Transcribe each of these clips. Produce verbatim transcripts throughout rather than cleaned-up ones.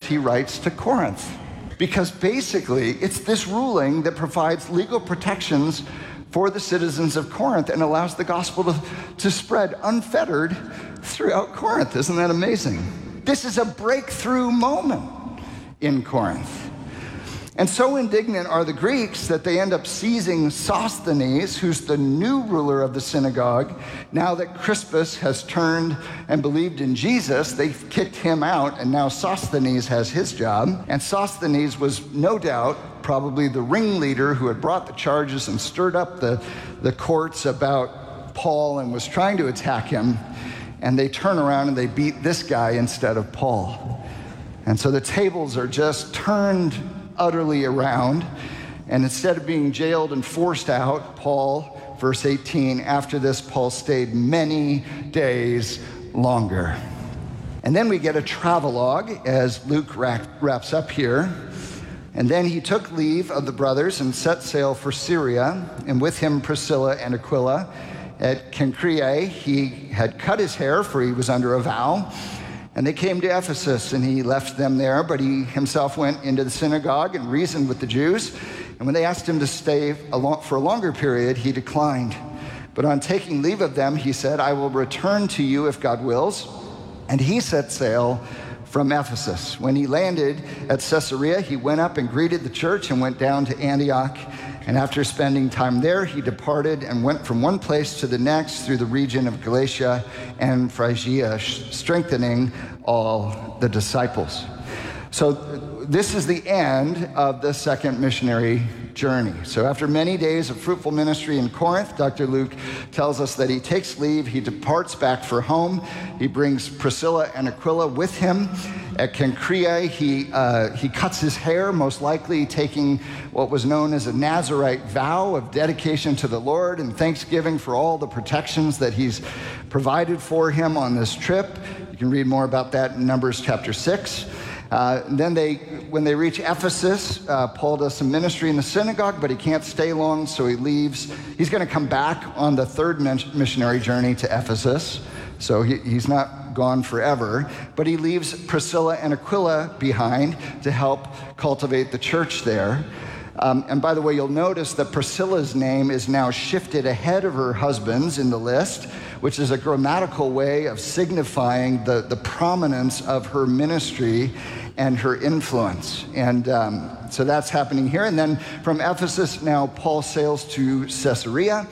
he writes to Corinth. Because basically, it's this ruling that provides legal protections for the citizens of Corinth and allows the gospel to, to spread unfettered throughout Corinth. Isn't that amazing? This is a breakthrough moment in Corinth. And so indignant are the Greeks that they end up seizing Sosthenes, who's the new ruler of the synagogue. Now that Crispus has turned and believed in Jesus, they've kicked him out, and now Sosthenes has his job. And Sosthenes was no doubt probably the ringleader who had brought the charges and stirred up the, the courts about Paul and was trying to attack him. And they turn around and they beat this guy instead of Paul. And so the tables are just turned utterly around, and instead of being jailed and forced out, Paul, verse eighteen, after this, Paul stayed many days longer. And then we get a travelogue as Luke wraps up here. And then he took leave of the brothers and set sail for Syria, and with him Priscilla and Aquila. At Cenchreae, he had cut his hair, for he was under a vow. And they came to Ephesus, and he left them there, but he himself went into the synagogue and reasoned with the Jews. And when they asked him to stay for a longer period, he declined. But on taking leave of them, he said, I will return to you if God wills. And he set sail from Ephesus. When he landed at Caesarea, he went up and greeted the church and went down to Antioch. And after spending time there, he departed and went from one place to the next through the region of Galatia and Phrygia, strengthening all the disciples. So this is the end of the second missionary journey. So after many days of fruitful ministry in Corinth, Doctor Luke tells us that he takes leave, he departs back for home. He brings Priscilla and Aquila with him. At Cenchreae, he, uh, he cuts his hair, most likely taking what was known as a Nazirite vow of dedication to the Lord and thanksgiving for all the protections that he's provided for him on this trip. You can read more about that in Numbers chapter six. Uh, then they, when they reach Ephesus, uh, Paul does some ministry in the synagogue, but he can't stay long, so he leaves. He's going to come back on the third missionary journey to Ephesus, so he, he's not gone forever. But he leaves Priscilla and Aquila behind to help cultivate the church there. Um, and by the way, you'll notice that Priscilla's name is now shifted ahead of her husband's in the list, which is a grammatical way of signifying the, the prominence of her ministry and her influence. And um, so that's happening here. And then from Ephesus, now Paul sails to Caesarea.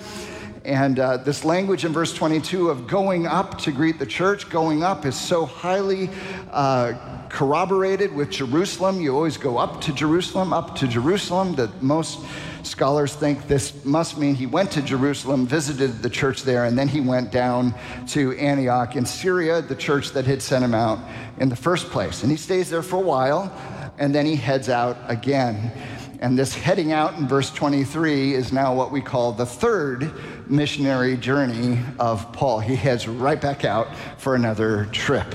And uh, this language in verse twenty-two of going up to greet the church, going up is so highly uh, corroborated with Jerusalem. You always go up to Jerusalem, up to Jerusalem, that most scholars think this must mean he went to Jerusalem, visited the church there, and then he went down to Antioch in Syria, the church that had sent him out in the first place. And he stays there for a while, and then he heads out again. And this heading out in verse twenty-three is now what we call the third missionary journey of Paul. He heads right back out for another trip.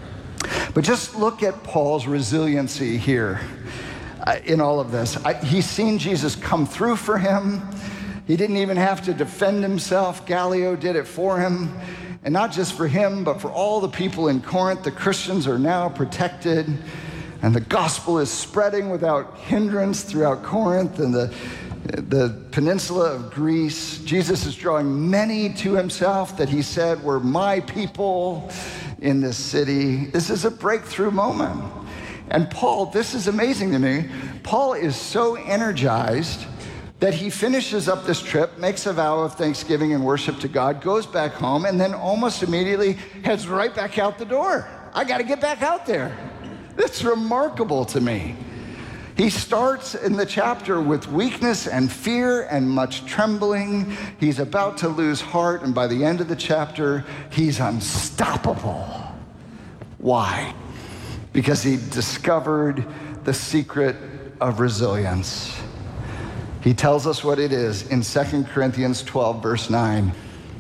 But just look at Paul's resiliency here. Uh, in all of this. I, he's seen Jesus come through for him. He didn't even have to defend himself. Gallio did it for him. And not just for him, but for all the people in Corinth. The Christians are now protected, and the gospel is spreading without hindrance throughout Corinth and the, the peninsula of Greece. Jesus is drawing many to himself that he said were my people in this city. This is a breakthrough moment. And Paul, this is amazing to me, Paul is so energized that he finishes up this trip, makes a vow of thanksgiving and worship to God, goes back home, and then almost immediately heads right back out the door. I got to get back out there. That's remarkable to me. He starts in the chapter with weakness and fear and much trembling. He's about to lose heart, and by the end of the chapter, he's unstoppable. Why? Because he discovered the secret of resilience. He tells us what it is in Second Corinthians twelve, verse nine.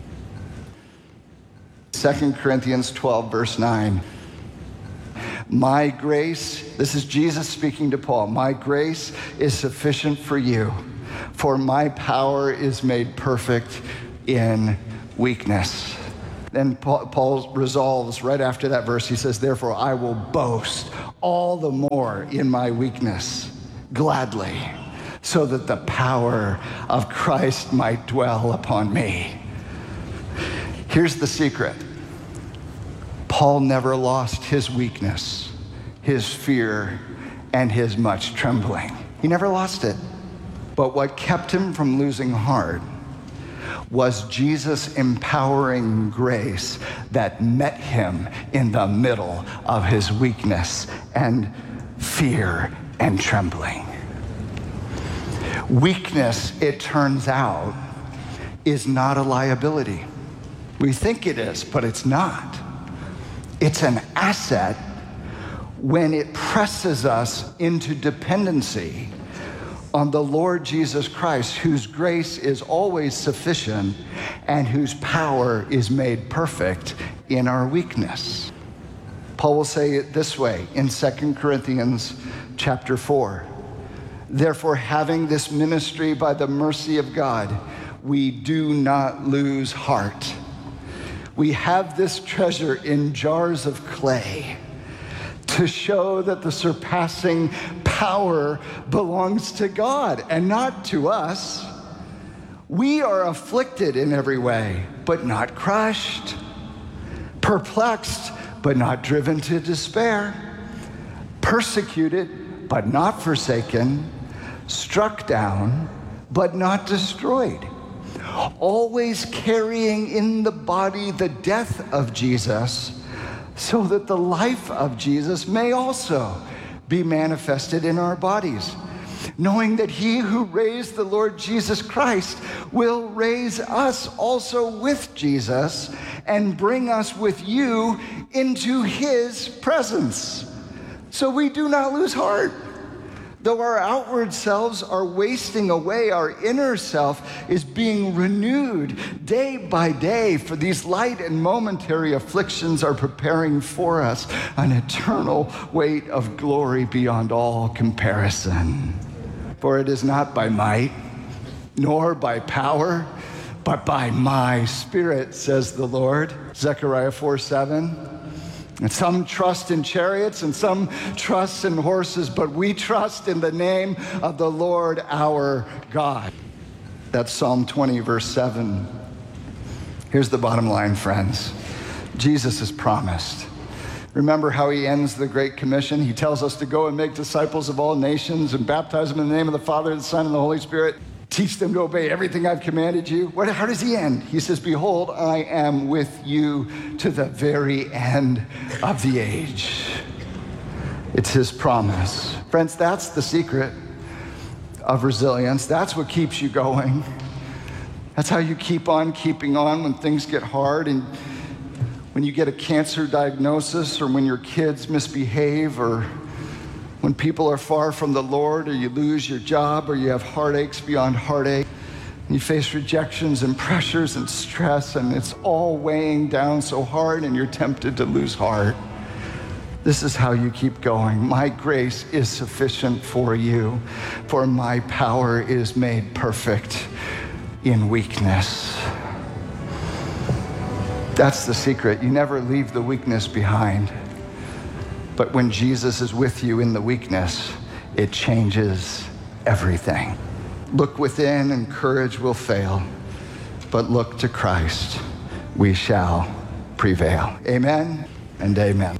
Second Corinthians twelve, verse nine. My grace, this is Jesus speaking to Paul, my grace is sufficient for you, for my power is made perfect in weakness. Then Paul resolves right after that verse. He says, therefore, I will boast all the more in my weakness, gladly, so that the power of Christ might dwell upon me. Here's the secret. Paul never lost his weakness, his fear, and his much trembling. He never lost it. But what kept him from losing heart was Jesus' empowering grace that met him in the middle of his weakness and fear and trembling. Weakness, it turns out, is not a liability. We think it is, but it's not. It's an asset when it presses us into dependency on the Lord Jesus Christ, whose grace is always sufficient and whose power is made perfect in our weakness. Paul will say it this way in Second Corinthians chapter four. Therefore, having this ministry by the mercy of God, we do not lose heart. We have this treasure in jars of clay to show that the surpassing power belongs to God and not to us. We are afflicted in every way, but not crushed, perplexed, but not driven to despair, persecuted, but not forsaken, struck down, but not destroyed, always carrying in the body the death of Jesus, so that the life of Jesus may also be manifested in our bodies, knowing that he who raised the Lord Jesus Christ will raise us also with Jesus and bring us with you into his presence. So we do not lose heart. Though our outward selves are wasting away, our inner self is being renewed day by day, for these light and momentary afflictions are preparing for us an eternal weight of glory beyond all comparison. For it is not by might, nor by power, but by my Spirit, says the Lord. Zechariah four seven. And some trust in chariots and some trust in horses, but we trust in the name of the Lord our God. That's Psalm twenty, verse seven. Here's the bottom line, friends. Jesus has promised. Remember how he ends the Great Commission? He tells us to go and make disciples of all nations and baptize them in the name of the Father, the Son, and the Holy Spirit. Teach them to obey everything I've commanded you. What, how does he end? He says, behold, I am with you to the very end of the age. It's his promise. Friends, that's the secret of resilience. That's what keeps you going. That's how you keep on keeping on when things get hard and when you get a cancer diagnosis or when your kids misbehave or when people are far from the Lord, or you lose your job, or you have heartaches beyond heartache, and you face rejections and pressures and stress, and it's all weighing down so hard, and you're tempted to lose heart. This is how you keep going. My grace is sufficient for you, for my power is made perfect in weakness. That's the secret. You never leave the weakness behind. But when Jesus is with you in the weakness, it changes everything. Look within and courage will fail, but look to Christ, we shall prevail. Amen and amen.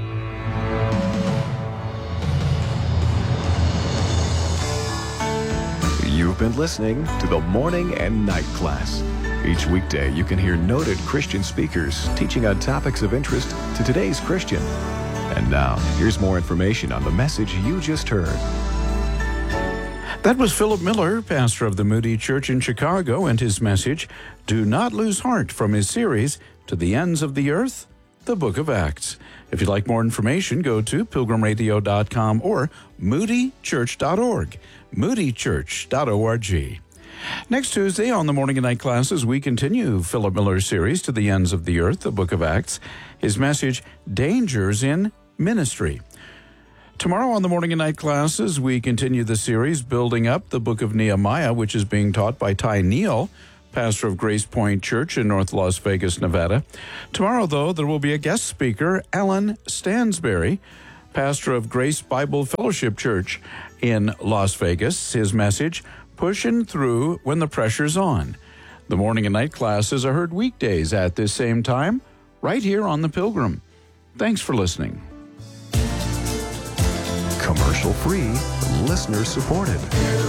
You've been listening to the Morning and Night Class. Each weekday, you can hear noted Christian speakers teaching on topics of interest to today's Christian. And now, here's more information on the message you just heard. That was Philip Miller, pastor of the Moody Church in Chicago, and his message, Do Not Lose Heart, from his series, To the Ends of the Earth, the Book of Acts. If you'd like more information, go to pilgrim radio dot com or moody church dot org, moody church dot org. Next Tuesday on the Morning and Night Classes, we continue Philip Miller's series, To the Ends of the Earth, the Book of Acts. His message, Dangers in Ministry. Tomorrow on the Morning and Night Classes, we continue the series, Building Up the Book of Nehemiah, which is being taught by Ty Neal, pastor of Grace Point Church in North Las Vegas, Nevada. Tomorrow, though, there will be a guest speaker, Alan Stansberry, pastor of Grace Bible Fellowship Church in Las Vegas. His message, Pushing Through When the Pressure's On. The morning and night classes are heard weekdays at this same time, right here on The Pilgrim. Thanks for listening. Commercial free, listener supported.